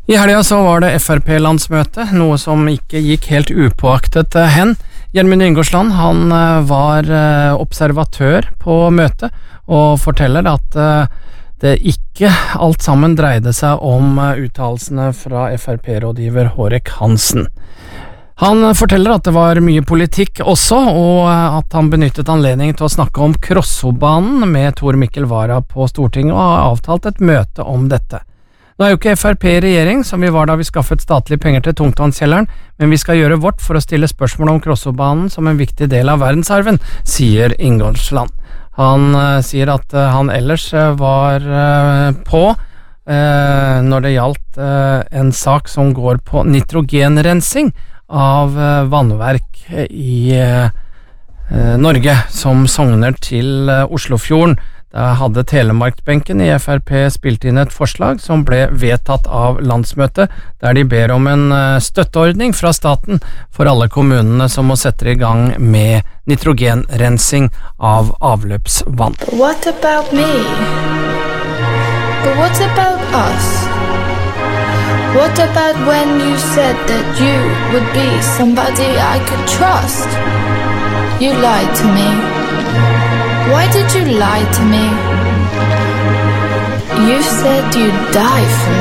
I helga så var det FrP-landsmøte, noe som ikke gikk helt upåaktet hen. Gjermund Ingoldsland, han var observatør på møtet, og forteller at det ikke alt sammen dreide seg om uttalelsene fra FrP-rådgiver Hårek Hansen. Han forteller at det var mye politikk også, og at han benyttet anledningen til å snakke om Krossobanen med Tor Mikkel Wara på Stortinget og har avtalt et møte om dette. Nå er jo ikke FrP i regjering, som vi var da vi skaffet statlige penger til Tungtvannskjelleren, men vi skal gjøre vårt for å stille spørsmål om Krossobanen som en viktig del av verdensarven, sier Ingoldsland. Han sier at han ellers var på når det gjaldt en sak som går på nitrogenrensing av vannverk i Norge som sogner til Oslofjorden. Da hadde Telemarkbenken i FrP spilt inn et forslag som ble vedtatt av landsmøtet, der de ber om en støtteordning fra staten for alle kommunene som må sette i gang med nitrogenrensing av avløpsvann. What about me? But what about us? What about when you said that you would be somebody I could trust? You lied to me. Why did you lie to me? You said you'd die for me.